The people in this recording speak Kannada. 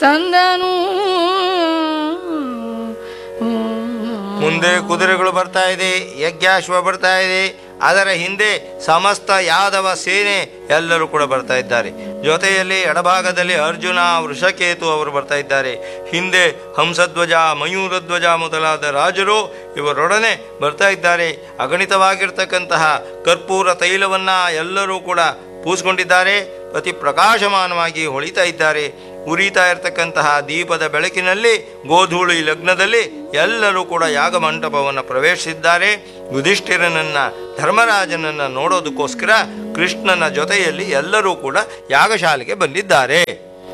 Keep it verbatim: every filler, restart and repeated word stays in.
ತಂದನು. ಮುಂದೆ ಕುದುರೆಗಳು ಬರ್ತಾ ಇದೆ, ಯಜ್ಞಾಶ್ವ ಬರ್ತಾ ಇದೆ, ಅದರ ಹಿಂದೆ ಸಮಸ್ತ ಯಾದವ ಸೇನೆ ಎಲ್ಲರೂ ಕೂಡ ಬರ್ತಾ ಇದ್ದಾರೆ. ಜೊತೆಯಲ್ಲಿ ಎಡಭಾಗದಲ್ಲಿ ಅರ್ಜುನ, ವೃಷಕೇತು ಅವರು ಬರ್ತಾ ಇದ್ದಾರೆ. ಹಿಂದೆ ಹಂಸಧ್ವಜ, ಮಯೂರಧ್ವಜ ಮೊದಲಾದ ರಾಜರು ಇವರೊಡನೆ ಬರ್ತಾ ಇದ್ದಾರೆ. ಅಗಣಿತವಾಗಿರ್ತಕ್ಕಂತಹ ಕರ್ಪೂರ ತೈಲವನ್ನ ಎಲ್ಲರೂ ಕೂಡ ಪೂಸ್ಕೊಂಡಿದ್ದಾರೆ. ಅತಿ ಪ್ರಕಾಶಮಾನವಾಗಿ ಹೊಳಿತಾ ಇದ್ದಾರೆ. ಉರಿತಾ ಇರತಕ್ಕಂತಹ ದೀಪದ ಬೆಳಕಿನಲ್ಲಿ ಗೋಧೂಳಿ ಲಗ್ನದಲ್ಲಿ ಎಲ್ಲರೂ ಕೂಡ ಯಾಗ ಮಂಟಪವನ್ನು ಪ್ರವೇಶಿಸಿದ್ದಾರೆ. ಯುಧಿಷ್ಠಿರನನ್ನ, ಧರ್ಮರಾಜನನ್ನ ನೋಡೋದಕ್ಕೋಸ್ಕರ ಕೃಷ್ಣನ ಜೊತೆಯಲ್ಲಿ ಎಲ್ಲರೂ ಕೂಡ ಯಾಗಶಾಲೆಗೆ ಬಂದಿದ್ದಾರೆ.